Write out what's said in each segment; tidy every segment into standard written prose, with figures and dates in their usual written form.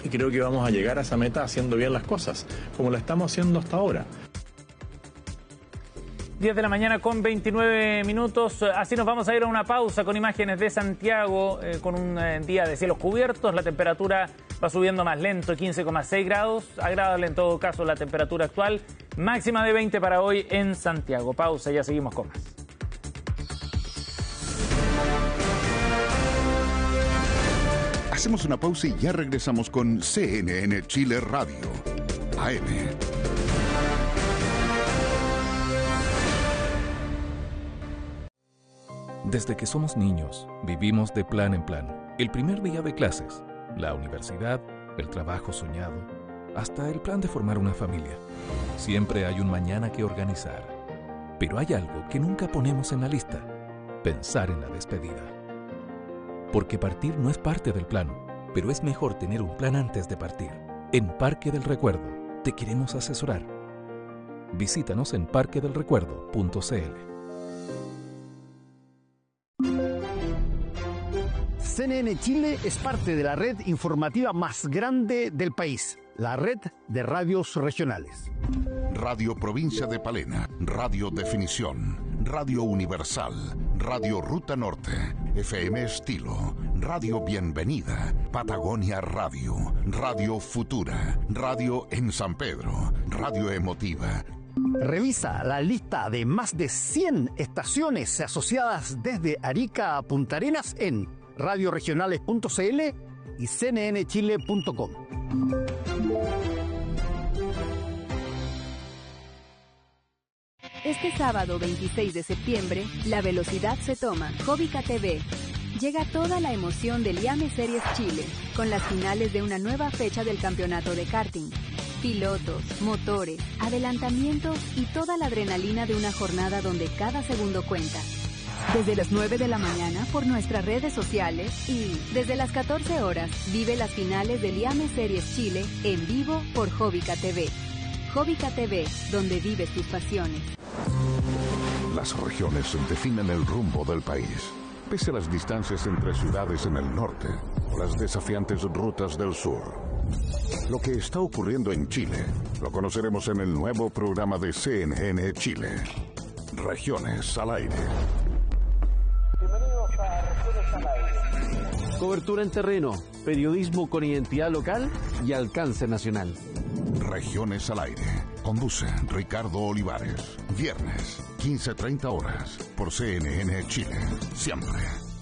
Y creo que vamos a llegar a esa meta haciendo bien las cosas, como la estamos haciendo hasta ahora. 10 de la mañana con 29 minutos. Así nos vamos a ir a una pausa con imágenes de Santiago, con un día de cielos cubiertos. La temperatura va subiendo más lento, 15,6 grados. Agradable en todo caso la temperatura actual. Máxima de 20 para hoy en Santiago. Pausa, ya seguimos con más. Hacemos una pausa y ya regresamos con CNN Chile Radio, AM. Desde que somos niños, vivimos de plan en plan. El primer día de clases, la universidad, el trabajo soñado, hasta el plan de formar una familia. Siempre hay un mañana que organizar. Pero hay algo que nunca ponemos en la lista: pensar en la despedida. Porque partir no es parte del plan, pero es mejor tener un plan antes de partir. En Parque del Recuerdo te queremos asesorar. Visítanos en parquedelrecuerdo.cl. CNN Chile es parte de la red informativa más grande del país, la red de radios regionales. Radio Provincia de Palena, Radio Definición, Radio Universal, Radio Ruta Norte, FM Estilo, Radio Bienvenida, Patagonia Radio, Radio Futura, Radio en San Pedro, Radio Emotiva. Revisa la lista de más de 100 estaciones asociadas desde Arica a Punta Arenas en radioregionales.cl y cnnchile.com. Este sábado 26 de septiembre, la velocidad se toma. Jóvica TV. Llega toda la emoción del IAME Series Chile, con las finales de una nueva fecha del campeonato de karting. Pilotos, motores, adelantamientos y toda la adrenalina de una jornada donde cada segundo cuenta. Desde las 9 de la mañana por nuestras redes sociales y desde las 14 horas vive las finales del IAME Series Chile en vivo por Jóvica TV. Jóvica TV, donde vives tus pasiones. Las regiones definen el rumbo del país. Pese a las distancias entre ciudades en el norte o las desafiantes rutas del sur. Lo que está ocurriendo en Chile lo conoceremos en el nuevo programa de CNN Chile. Regiones al aire. Bienvenidos a Regiones al aire. Cobertura en terreno, periodismo con identidad local y alcance nacional. Regiones al aire. Conduce Ricardo Olivares. Viernes, 15:30 horas, por CNN Chile. Siempre.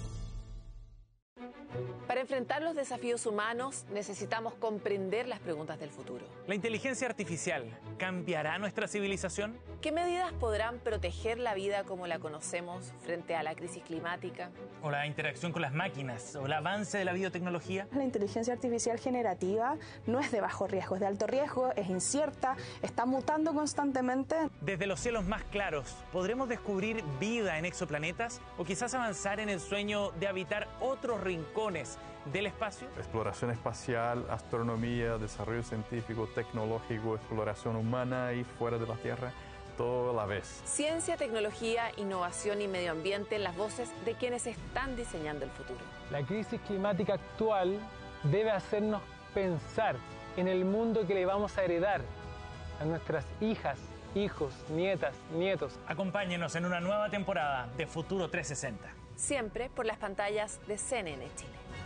Para enfrentar los desafíos humanos, necesitamos comprender las preguntas del futuro. ¿La inteligencia artificial cambiará nuestra civilización? ¿Qué medidas podrán proteger la vida como la conocemos frente a la crisis climática? ¿O la interacción con las máquinas? ¿O el avance de la biotecnología? La inteligencia artificial generativa no es de bajo riesgo, es de alto riesgo, es incierta, está mutando constantemente. Desde los cielos más claros, ¿podremos descubrir vida en exoplanetas? ¿O quizás avanzar en el sueño de habitar otros rincones del espacio? Exploración espacial, astronomía, desarrollo científico, tecnológico, exploración humana y fuera de la Tierra, todo a la vez. Ciencia, tecnología, innovación y medio ambiente en las voces de quienes están diseñando el futuro. La crisis climática actual debe hacernos pensar en el mundo que le vamos a heredar a nuestras hijas, hijos, nietas, nietos. Acompáñenos en una nueva temporada de Futuro 360. Siempre por las pantallas de CNN Chile.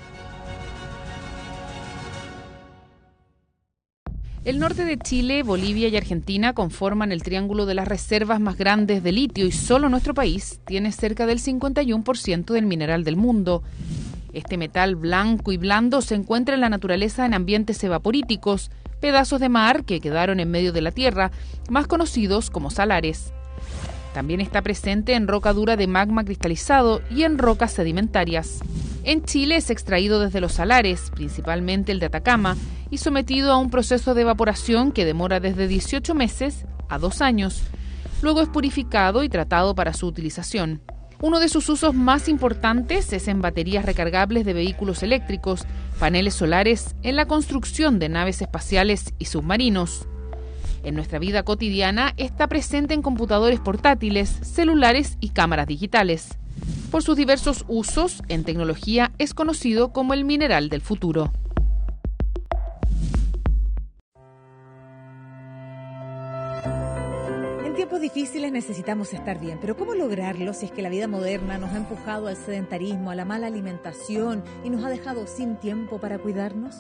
El norte de Chile, Bolivia y Argentina conforman el triángulo de las reservas más grandes de litio y solo nuestro país tiene cerca del 51% del mineral del mundo. Este metal blanco y blando se encuentra en la naturaleza en ambientes evaporíticos, pedazos de mar que quedaron en medio de la tierra, más conocidos como salares. También está presente en roca dura de magma cristalizado y en rocas sedimentarias. En Chile es extraído desde los salares, principalmente el de Atacama, y sometido a un proceso de evaporación que demora desde 18 meses a 2 años. Luego es purificado y tratado para su utilización. Uno de sus usos más importantes es en baterías recargables de vehículos eléctricos, paneles solares, en la construcción de naves espaciales y submarinos. En nuestra vida cotidiana está presente en computadores portátiles, celulares y cámaras digitales. Por sus diversos usos en tecnología es conocido como el mineral del futuro. tiempos difíciles necesitamos estar bien, pero ¿cómo lograrlo si es que la vida moderna nos ha empujado al sedentarismo, a la mala alimentación y nos ha dejado sin tiempo para cuidarnos?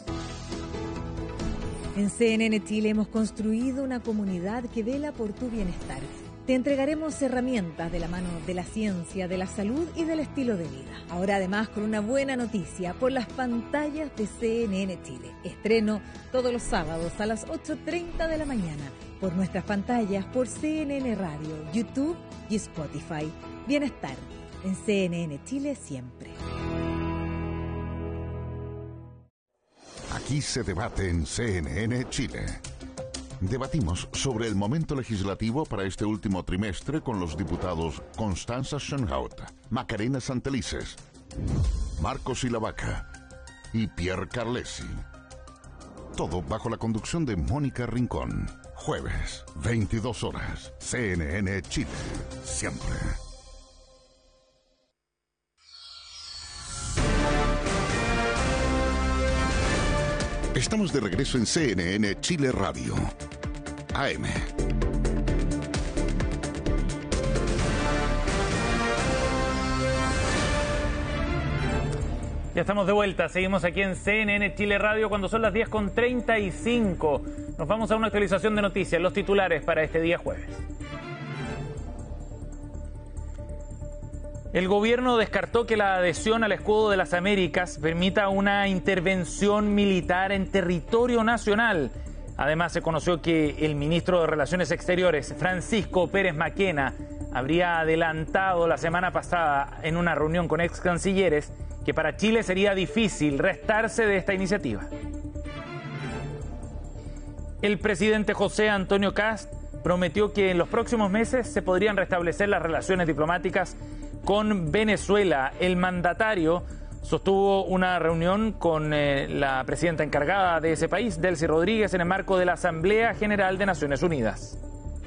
En CNN Chile hemos construido una comunidad que vela por tu bienestar. Te entregaremos herramientas de la mano de la ciencia, de la salud y del estilo de vida. Ahora además con una buena noticia por las pantallas de CNN Chile. Estreno todos los sábados a las 8:30 de la mañana por nuestras pantallas, por CNN Radio, YouTube y Spotify. Bienestar en CNN Chile siempre. Aquí se debate en CNN Chile. Debatimos sobre el momento legislativo para este último trimestre con los diputados Constanza Schoenhout, Macarena Santelices, Marcos Silavaca y Pierre Carlesi. Todo bajo la conducción de Mónica Rincón. Jueves, 22 horas, CNN Chile, siempre. Estamos de regreso en CNN Chile Radio, AM. Ya estamos de vuelta, seguimos aquí en CNN Chile Radio cuando son las 10:35. Nos vamos a una actualización de noticias, los titulares para este día jueves. El gobierno descartó que la adhesión al Escudo de las Américas permita una intervención militar en territorio nacional. Además, se conoció que el ministro de Relaciones Exteriores, Francisco Pérez Maquena, habría adelantado la semana pasada en una reunión con ex cancilleres que para Chile sería difícil restarse de esta iniciativa. El presidente José Antonio Kast prometió que en los próximos meses se podrían restablecer las relaciones diplomáticas con Venezuela. El mandatario sostuvo una reunión con la presidenta encargada de ese país, Delcy Rodríguez, en el marco de la Asamblea General de Naciones Unidas.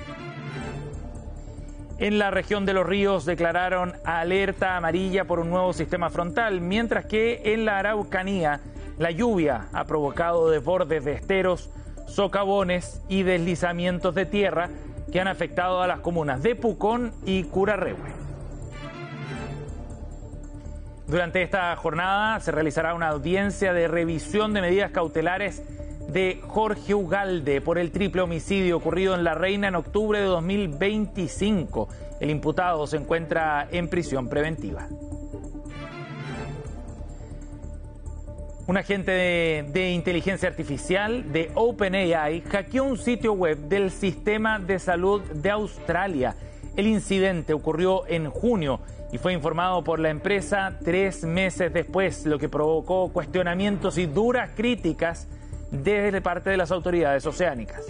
En la región de Los Ríos declararon alerta amarilla por un nuevo sistema frontal, mientras que en la Araucanía la lluvia ha provocado desbordes de esteros, socavones y deslizamientos de tierra que han afectado a las comunas de Pucón y Curarrehue. Durante esta jornada se realizará una audiencia de revisión de medidas cautelares de Jorge Ugalde por el triple homicidio ocurrido en La Reina en octubre de 2025. El imputado se encuentra en prisión preventiva. Un agente de inteligencia artificial de OpenAI hackeó un sitio web del Sistema de Salud de Australia. El incidente ocurrió en junio y fue informado por la empresa 3 meses después, lo que provocó cuestionamientos y duras críticas desde parte de las autoridades oceánicas.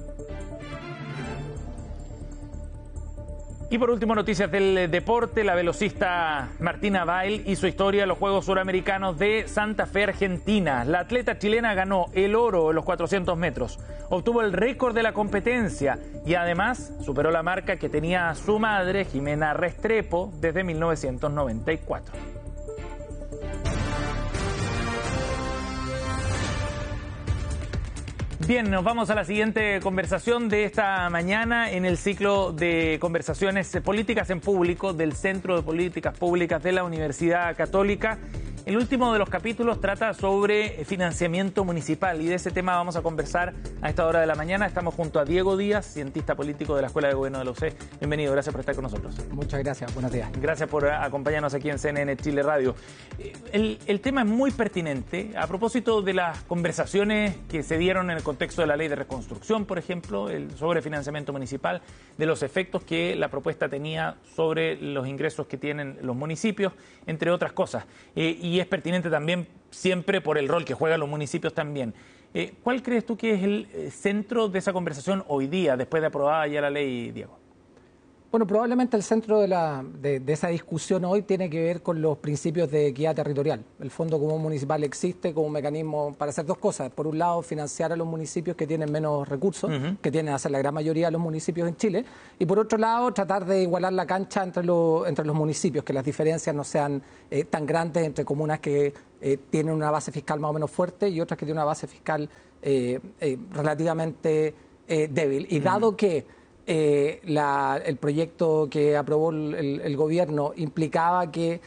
Y por último, noticias del deporte. La velocista Martina Bail hizo historia en los Juegos Suramericanos de Santa Fe, Argentina. La atleta chilena ganó el oro en los 400 metros. Obtuvo el récord de la competencia y además superó la marca que tenía su madre, Jimena Restrepo, desde 1994. Bien, nos vamos a la siguiente conversación de esta mañana en el ciclo de conversaciones políticas en público del Centro de Políticas Públicas de la Universidad Católica. El último de los capítulos trata sobre financiamiento municipal y de ese tema vamos a conversar a esta hora de la mañana. Estamos junto a Diego Díaz, cientista político de la Escuela de Gobierno de la UC. Bienvenido, gracias por estar con nosotros. Muchas gracias, buenos días. Gracias por acompañarnos aquí en CNN Chile Radio. El tema es muy pertinente a propósito de las conversaciones que se dieron en el contexto de la ley de reconstrucción, por ejemplo, sobre financiamiento municipal, de los efectos que la propuesta tenía sobre los ingresos que tienen los municipios, entre otras cosas. Y es pertinente también siempre por el rol que juegan los municipios también. ¿Cuál crees tú que es el centro de esa conversación hoy día, después de aprobada ya la ley, Diego? Bueno, probablemente el centro de esa discusión hoy tiene que ver con los principios de equidad territorial. El Fondo Común Municipal existe como un mecanismo para hacer dos cosas. Por un lado, financiar a los municipios que tienen menos recursos, que tienen a ser la gran mayoría de los municipios en Chile. Y por otro lado, tratar de igualar la cancha entre los municipios, que las diferencias no sean tan grandes entre comunas que tienen una base fiscal más o menos fuerte y otras que tienen una base fiscal relativamente débil. Y dado que el proyecto que aprobó el gobierno implicaba que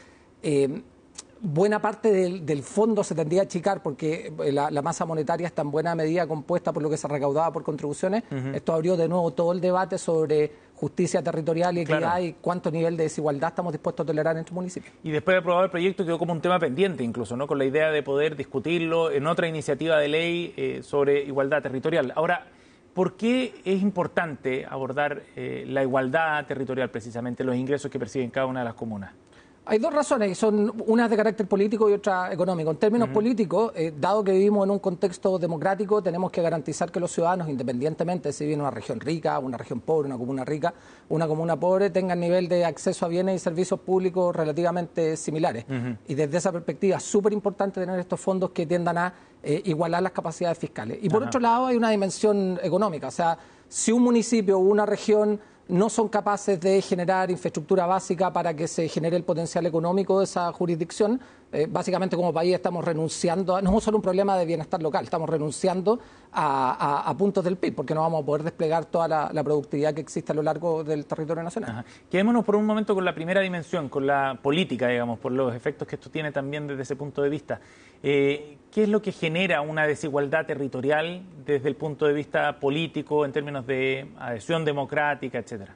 buena parte del fondo se tendría a achicar porque la masa monetaria está en buena medida compuesta por lo que se recaudaba por contribuciones. Esto abrió de nuevo todo el debate sobre justicia territorial y equidad y cuánto nivel de desigualdad estamos dispuestos a tolerar entre municipios. Y después de aprobado el proyecto quedó como un tema pendiente incluso, ¿no? Con la idea de poder discutirlo en otra iniciativa de ley sobre igualdad territorial. Ahora, ¿por qué es importante abordar la igualdad territorial precisamente, los ingresos que perciben cada una de las comunas? Hay dos razones, y son unas de carácter político y otra económico. En términos políticos, dado que vivimos en un contexto democrático, tenemos que garantizar que los ciudadanos, independientemente si viven en una región rica, una región pobre, una comuna rica, una comuna pobre, tengan nivel de acceso a bienes y servicios públicos relativamente similares. Y desde esa perspectiva es súper importante tener estos fondos que tiendan a igualar las capacidades fiscales. Y por otro lado hay una dimensión económica, o sea, si un municipio o una región no son capaces de generar infraestructura básica para que se genere el potencial económico de esa jurisdicción, básicamente como país estamos renunciando, no es solo un problema de bienestar local, estamos renunciando a puntos del PIB, porque no vamos a poder desplegar toda la productividad que existe a lo largo del territorio nacional. Quedémonos por un momento con la primera dimensión, con la política, digamos, por los efectos que esto tiene también desde ese punto de vista. ¿Qué es lo que genera una desigualdad territorial desde el punto de vista político en términos de adhesión democrática, etcétera?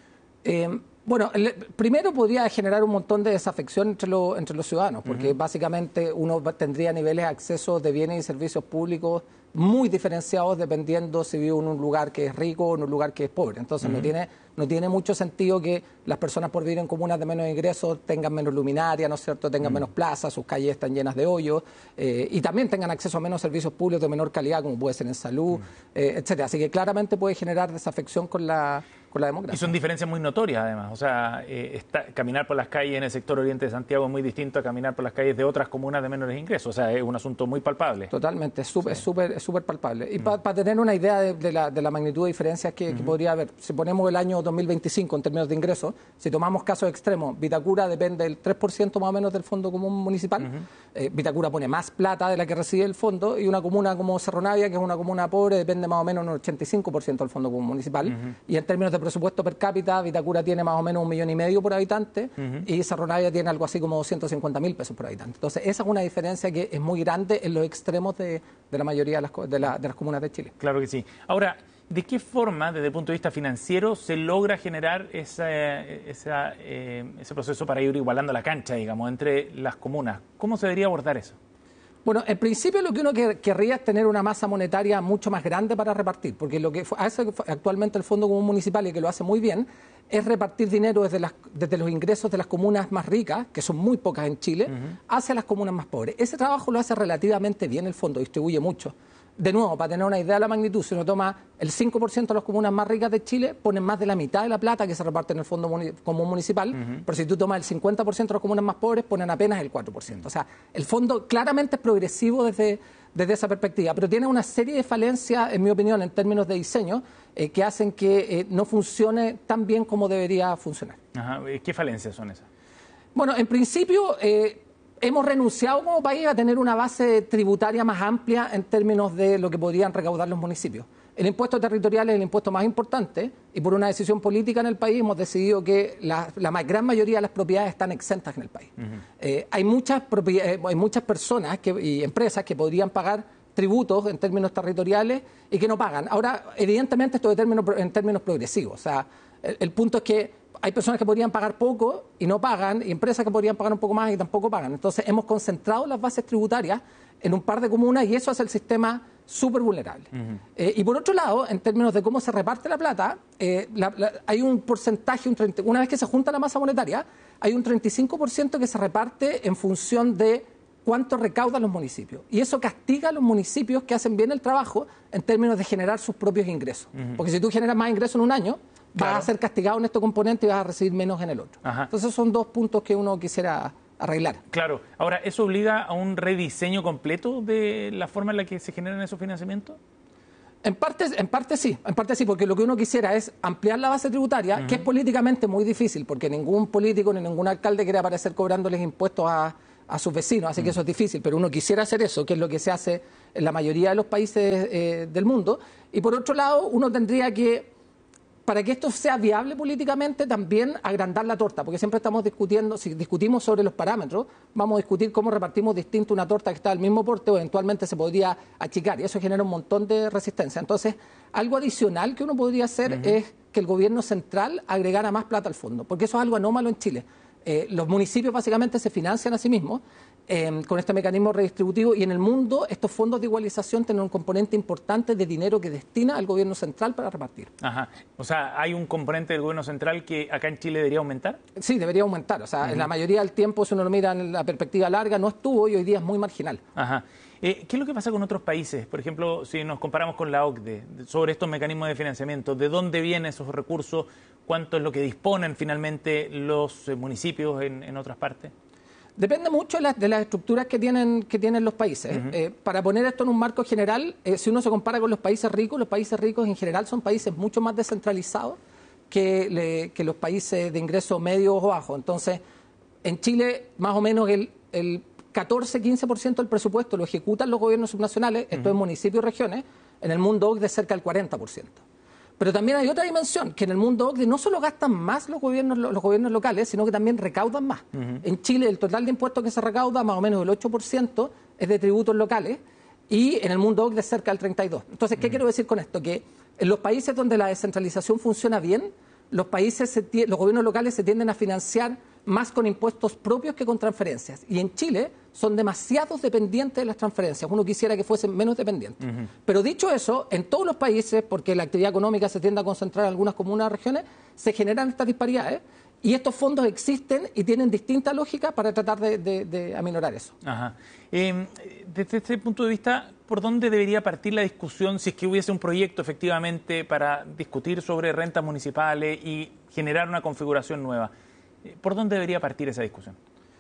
Bueno, primero podría generar un montón de desafección entre los ciudadanos, porque básicamente uno tendría niveles de acceso de bienes y servicios públicos muy diferenciados dependiendo si vive en un lugar que es rico o en un lugar que es pobre. Entonces no tiene mucho sentido que las personas por vivir en comunas de menos ingresos tengan menos luminaria, ¿no es cierto?, tengan menos plazas, sus calles están llenas de hoyos y también tengan acceso a menos servicios públicos de menor calidad, como puede ser en salud, etcétera. Así que claramente puede generar desafección con la democracia. Y son diferencias muy notorias, además. O sea, caminar por las calles en el sector oriente de Santiago es muy distinto a caminar por las calles de otras comunas de menores ingresos. O sea, es un asunto muy palpable. Totalmente, es súper palpable. Y para tener una idea de la magnitud de diferencias que podría haber, si ponemos el año 2025 en términos de ingresos, si tomamos casos extremos, Vitacura depende del 3% más o menos del Fondo Común Municipal. Vitacura pone más plata de la que recibe el fondo, y una comuna como Cerro Navia, que es una comuna pobre, depende más o menos un 85% del Fondo Común Municipal. Y en términos de presupuesto per cápita, Vitacura tiene más o menos 1,5 millones por habitante y Cerro Navia tiene algo así como 250.000 pesos por habitante. Entonces, esa es una diferencia que es muy grande en los extremos de la mayoría de las comunas de Chile. Claro que sí. Ahora, ¿de qué forma, desde el punto de vista financiero, se logra generar ese proceso para ir igualando la cancha, digamos, entre las comunas? ¿Cómo se debería abordar eso? Bueno, en principio lo que uno querría es tener una masa monetaria mucho más grande para repartir, porque lo que hace actualmente el Fondo Común Municipal, y que lo hace muy bien, es repartir dinero desde los ingresos de las comunas más ricas, que son muy pocas en Chile, hacia las comunas más pobres. Ese trabajo lo hace relativamente bien el fondo, distribuye mucho. De nuevo, para tener una idea de la magnitud, si uno toma el 5% de las comunas más ricas de Chile, ponen más de la mitad de la plata que se reparte en el Fondo Común Municipal, pero si tú tomas el 50% de las comunas más pobres, ponen apenas el 4%. O sea, el fondo claramente es progresivo desde esa perspectiva, pero tiene una serie de falencias, en mi opinión, en términos de diseño, que hacen que no funcione tan bien como debería funcionar. ¿Qué falencias son esas? Bueno, en principio hemos renunciado como país a tener una base tributaria más amplia en términos de lo que podrían recaudar los municipios. El impuesto territorial es el impuesto más importante y por una decisión política en el país hemos decidido que la gran mayoría de las propiedades están exentas en el país. Hay muchas personas y empresas que podrían pagar tributos en términos territoriales y que no pagan. Ahora, evidentemente esto en términos progresivos. O sea, el punto es que hay personas que podrían pagar poco y no pagan, y empresas que podrían pagar un poco más y tampoco pagan. Entonces, hemos concentrado las bases tributarias en un par de comunas y eso hace el sistema súper vulnerable. Y por otro lado, en términos de cómo se reparte la plata, hay un porcentaje, una vez que se junta la masa monetaria, hay un 35% que se reparte en función de cuánto recaudan los municipios. Y eso castiga a los municipios que hacen bien el trabajo en términos de generar sus propios ingresos. Porque si tú generas más ingresos en un año, vas a ser castigado en este componente y vas a recibir menos en el otro. Entonces son dos puntos que uno quisiera arreglar. Claro. Ahora, ¿eso obliga a un rediseño completo de la forma en la que se generan esos financiamientos? En parte sí, porque lo que uno quisiera es ampliar la base tributaria, que es políticamente muy difícil, porque ningún político ni ningún alcalde quiere aparecer cobrándoles impuestos a sus vecinos, así que eso es difícil, pero uno quisiera hacer eso, que es lo que se hace en la mayoría de los países del mundo. Y por otro lado, uno tendría que para que esto sea viable políticamente, también agrandar la torta, porque siempre estamos discutiendo, si discutimos sobre los parámetros, vamos a discutir cómo repartimos distinto una torta que está al mismo porte o eventualmente se podría achicar, y eso genera un montón de resistencia. Entonces, algo adicional que uno podría hacer es que el gobierno central agregara más plata al fondo, porque eso es algo anómalo en Chile. Los municipios básicamente se financian a sí mismos con este mecanismo redistributivo, y en el mundo estos fondos de igualización tienen un componente importante de dinero que destina al gobierno central para repartir. Ajá. O sea, ¿hay un componente del gobierno central que acá en Chile debería aumentar? Sí, debería aumentar. O sea, en la mayoría del tiempo, si uno lo mira en la perspectiva larga, no estuvo y hoy día es muy marginal. Ajá. ¿Qué es lo que pasa con otros países? Por ejemplo, si nos comparamos con la OCDE, sobre estos mecanismos de financiamiento, ¿de dónde vienen esos recursos? ¿Cuánto es lo que disponen finalmente los municipios en otras partes? Depende mucho de las estructuras que tienen los países. Para poner esto en un marco general, si uno se compara con los países ricos en general son países mucho más descentralizados que los países de ingresos medios o bajos. Entonces, en Chile, más o menos el 14-15% del presupuesto lo ejecutan los gobiernos subnacionales, esto es municipios y regiones, en el mundo OCDE cerca del 40%. Pero también hay otra dimensión, que en el mundo OCDE no solo gastan más los gobiernos locales, sino que también recaudan más. En Chile el total de impuestos que se recauda, más o menos el 8%, es de tributos locales, y en el mundo OCDE cerca del 32%. Entonces, ¿qué quiero decir con esto? Que en los países donde la descentralización funciona bien, los gobiernos locales se tienden a financiar más con impuestos propios que con transferencias. Y en Chile son demasiado dependientes de las transferencias. Uno quisiera que fuesen menos dependientes. Pero dicho eso, en todos los países, porque la actividad económica se tiende a concentrar en algunas comunas o regiones, se generan estas disparidades. Y estos fondos existen y tienen distintas lógicas para tratar de aminorar eso. Ajá. Desde este punto de vista, ¿por dónde debería partir la discusión si es que hubiese un proyecto efectivamente para discutir sobre rentas municipales y generar una configuración nueva? ¿Por dónde debería partir esa discusión?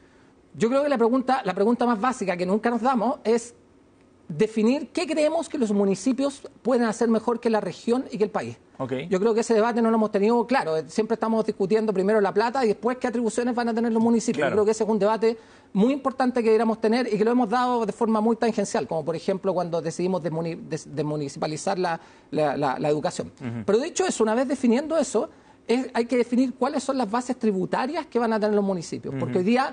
Yo creo que la pregunta más básica que nunca nos damos es definir qué creemos que los municipios pueden hacer mejor que la región y que el país. Yo creo que ese debate no lo hemos tenido claro. Siempre estamos discutiendo primero la plata y después qué atribuciones van a tener los municipios. Yo creo que ese es un debate muy importante que deberíamos tener y que lo hemos dado de forma muy tangencial, como por ejemplo cuando decidimos desmunicipalizar la educación. Pero dicho eso, una vez definiendo eso, hay que definir cuáles son las bases tributarias que van a tener los municipios, porque hoy día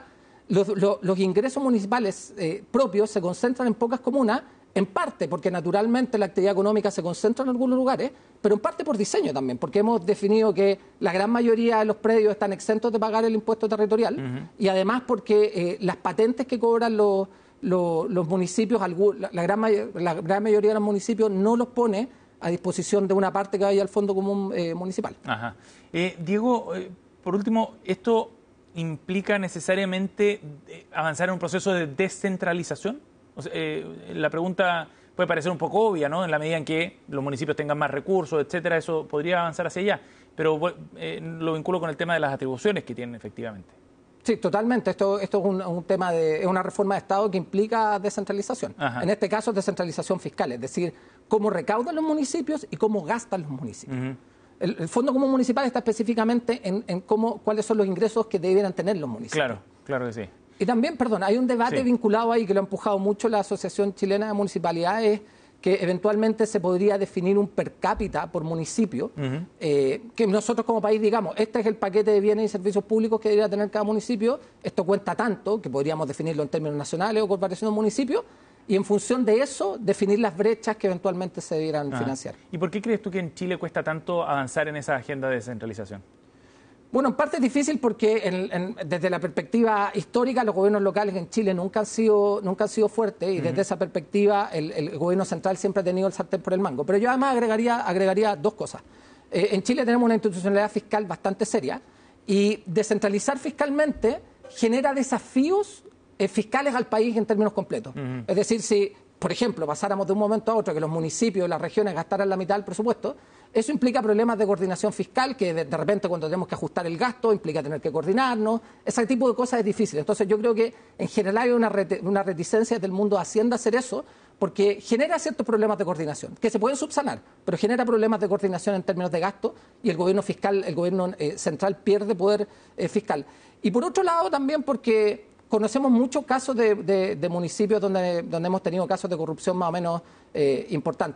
los ingresos municipales propios se concentran en pocas comunas, en parte porque naturalmente la actividad económica se concentra en algunos lugares, pero en parte por diseño también, porque hemos definido que la gran mayoría de los predios están exentos de pagar el impuesto territorial y además porque las patentes que cobran los municipios, la gran mayoría de los municipios no los pone a disposición de una parte que vaya al Fondo Común Municipal. Ajá. Diego, por último, ¿esto implica necesariamente avanzar en un proceso de descentralización? O sea, la pregunta puede parecer un poco obvia, ¿no? En la medida en que los municipios tengan más recursos, etcétera, eso podría avanzar hacia allá. Pero lo vinculo con el tema de las atribuciones que tienen efectivamente. Sí, totalmente. Esto es un tema es una reforma de Estado que implica descentralización. En este caso, descentralización fiscal, es decir, cómo recaudan los municipios y cómo gastan los municipios. El Fondo Común Municipal está específicamente en cuáles son los ingresos que debieran tener los municipios. Claro que sí. Y también, hay un debate vinculado ahí que lo ha empujado mucho la Asociación Chilena de Municipalidades, que eventualmente se podría definir un per cápita por municipio, que nosotros como país digamos, este es el paquete de bienes y servicios públicos que debería tener cada municipio, esto cuenta tanto, que podríamos definirlo en términos nacionales o por variación de municipios, y en función de eso, definir las brechas que eventualmente se debieran financiar. ¿Y por qué crees tú que en Chile cuesta tanto avanzar en esa agenda de descentralización? Bueno, en parte es difícil porque desde la perspectiva histórica los gobiernos locales en Chile nunca han sido fuertes y desde esa perspectiva el gobierno central siempre ha tenido el sartén por el mango. Pero yo además agregaría dos cosas. En Chile tenemos una institucionalidad fiscal bastante seria y descentralizar fiscalmente genera desafíos fiscales al país en términos completos. Es decir, si, por ejemplo, pasáramos de un momento a otro que los municipios y las regiones gastaran la mitad del presupuesto, eso implica problemas de coordinación fiscal, que de repente cuando tenemos que ajustar el gasto implica tener que coordinarnos. Ese tipo de cosas es difícil. Entonces yo creo que en general hay una reticencia del mundo de Hacienda a hacer eso, porque genera ciertos problemas de coordinación, que se pueden subsanar, pero genera problemas de coordinación en términos de gasto y el gobierno central pierde poder fiscal. Y por otro lado también porque conocemos muchos casos de municipios donde hemos tenido casos de corrupción más o menos importantes.